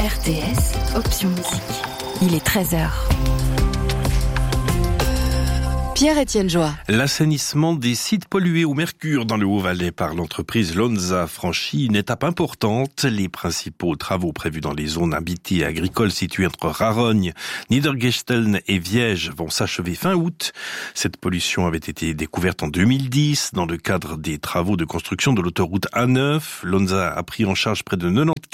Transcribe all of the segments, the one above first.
RTS, option musique. Il est 13h. Pierre-Étienne Joie. L'assainissement des sites pollués au mercure dans le Haut-Valais par l'entreprise Lonza franchit une étape importante. Les principaux travaux prévus dans les zones habitées et agricoles situées entre Rarogne, Niedergesteln et Viège vont s'achever fin août. Cette pollution avait été découverte en 2010 dans le cadre des travaux de construction de l'autoroute A9. Lonza a pris en charge près de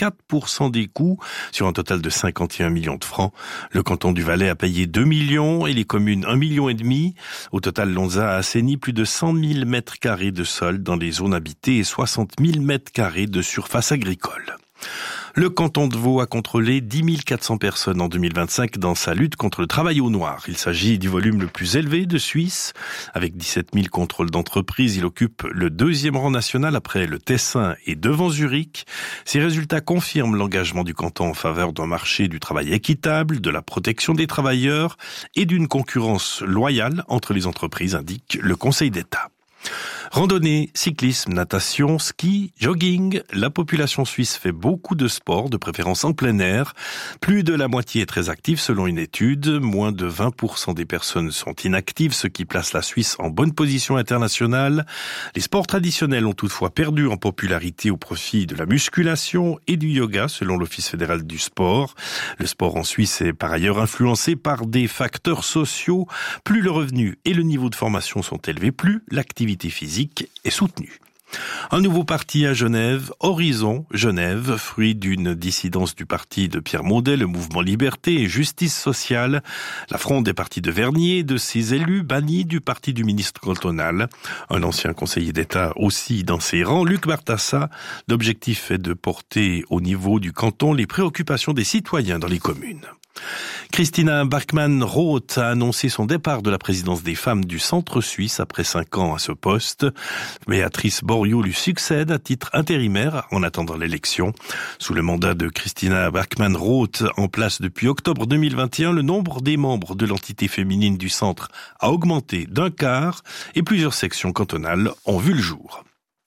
94% des coûts sur un total de 51 millions de francs. Le canton du Valais a payé 2 millions et les communes 1,5 million. Au total, Lonza a assaini plus de 100 000 mètres carrés de sol dans les zones habitées et 60 000 mètres carrés de surface agricole. Le canton de Vaud a contrôlé 10 400 personnes en 2025 dans sa lutte contre le travail au noir. Il s'agit du volume le plus élevé de Suisse. Avec 17 000 contrôles d'entreprise, il occupe le 2e rang national après le Tessin et devant Zurich. Ces résultats confirment l'engagement du canton en faveur d'un marché du travail équitable, de la protection des travailleurs et d'une concurrence loyale entre les entreprises, indique le Conseil d'État. Randonnée, cyclisme, natation, ski, jogging, la population suisse fait beaucoup de sport, de préférence en plein air. Plus de la moitié est très active selon une étude. Moins de 20% des personnes sont inactives, ce qui place la Suisse en bonne position internationale. Les sports traditionnels ont toutefois perdu en popularité au profit de la musculation et du yoga, selon l'Office fédéral du sport. Le sport en Suisse est par ailleurs influencé par des facteurs sociaux. Plus le revenu et le niveau de formation sont élevés, plus l'activité physique est soutenu. Un nouveau parti à Genève, Horizon Genève, fruit d'une dissidence du parti de Pierre Maudet, le mouvement Liberté et Justice sociale. La fronde des partis de Vernier et de ses élus bannis du parti du ministre cantonal. Un ancien conseiller d'État aussi dans ses rangs, Luc Bartassa. L'objectif est de porter au niveau du canton les préoccupations des citoyens dans les communes. Christina Bachmann-Roth a annoncé son départ de la présidence des femmes du Centre suisse après 5 ans à ce poste. Béatrice Boriot lui succède à titre intérimaire en attendant l'élection. Sous le mandat de Christina Bachmann-Roth, en place depuis octobre 2021, le nombre des membres de l'entité féminine du Centre a augmenté d'un quart et plusieurs sections cantonales ont vu le jour.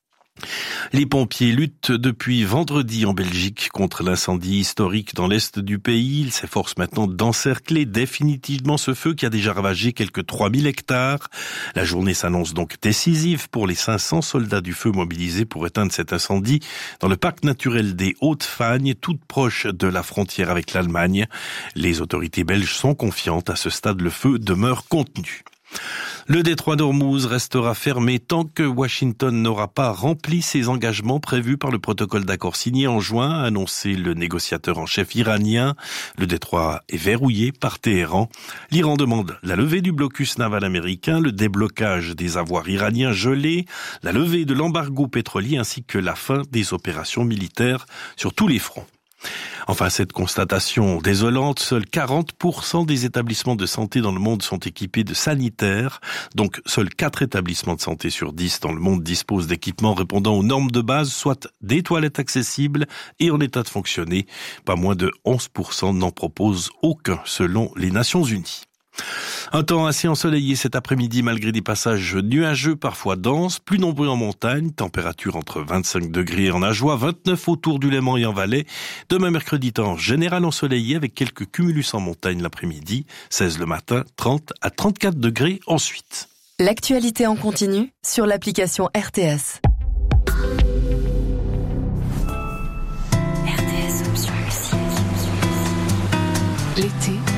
Les pompiers luttent depuis vendredi en Belgique contre l'incendie historique dans l'est du pays. Ils s'efforcent maintenant d'encercler définitivement ce feu qui a déjà ravagé quelques 3000 hectares. La journée s'annonce donc décisive pour les 500 soldats du feu mobilisés pour éteindre cet incendie dans le parc naturel des Hautes-Fagnes, toute proche de la frontière avec l'Allemagne. Les autorités belges sont confiantes. À ce stade, le feu demeure contenu. Le détroit d'Ormuz restera fermé tant que Washington n'aura pas rempli ses engagements prévus par le protocole d'accord signé en juin, a annoncé le négociateur en chef iranien. Le détroit est verrouillé par Téhéran. L'Iran demande la levée du blocus naval américain, le déblocage des avoirs iraniens gelés, la levée de l'embargo pétrolier ainsi que la fin des opérations militaires sur tous les fronts. Enfin, cette constatation désolante, seuls 40% des établissements de santé dans le monde sont équipés de sanitaires. Donc, seuls 4 établissements de santé sur 10 dans le monde disposent d'équipements répondant aux normes de base, soit des toilettes accessibles et en état de fonctionner. Pas moins de 11% n'en proposent aucun, selon les Nations Unies. Un temps assez ensoleillé cet après-midi malgré des passages nuageux, parfois denses, plus nombreux en montagne, température entre 25 degrés en Ajoie, 29 autour du Léman et en Valais. Demain mercredi, temps général ensoleillé avec quelques cumulus en montagne l'après-midi, 16 le matin, 30 à 34 degrés ensuite. L'actualité en continu sur l'application RTS. RTS option musique. L'été